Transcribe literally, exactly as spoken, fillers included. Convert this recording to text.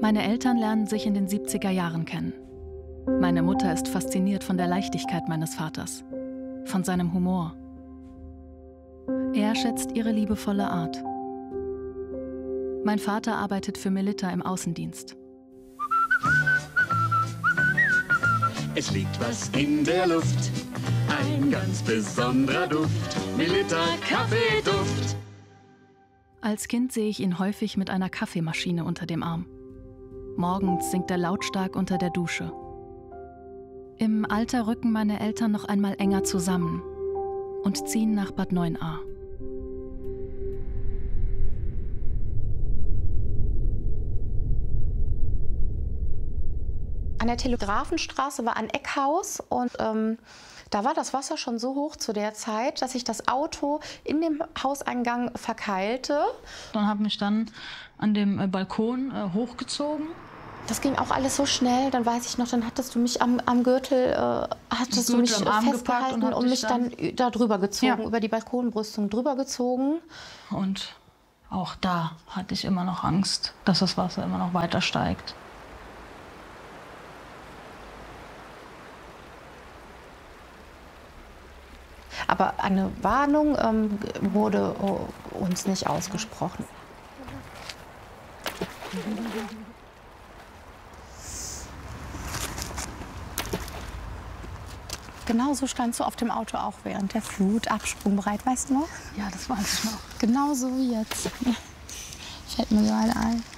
Meine Eltern lernen sich in den siebziger Jahren kennen. Meine Mutter ist fasziniert von der Leichtigkeit meines Vaters, von seinem Humor. Er schätzt ihre liebevolle Art. Mein Vater arbeitet für Melitta im Außendienst. Es liegt was in der Luft, ein ganz besonderer Duft, Melitta Kaffeeduft. Als Kind sehe ich ihn häufig mit einer Kaffeemaschine unter dem Arm. Morgens singt er lautstark unter der Dusche. Im Alter rücken meine Eltern noch einmal enger zusammen und ziehen nach Bad Neuenahr. An der Telegrafenstraße war ein Eckhaus und ähm, da war das Wasser schon so hoch zu der Zeit, dass sich das Auto in dem Hauseingang verkeilte. Und habe mich dann an dem äh, Balkon äh, hochgezogen. Das ging auch alles so schnell, dann weiß ich noch, dann hattest du mich am, am Gürtel, äh, hattest du mich festgehalten und, und mich dann, dann da drüber gezogen, ja. über die Balkonbrüstung drüber gezogen. Und auch da hatte ich immer noch Angst, dass das Wasser immer noch weiter steigt. Aber eine Warnung ähm, wurde uns nicht ausgesprochen. Genauso standst du auf dem Auto auch während der Flut, absprungbereit, weißt du noch? Ja, das weiß ich noch. Genauso wie jetzt. Fällt mir gerade ein.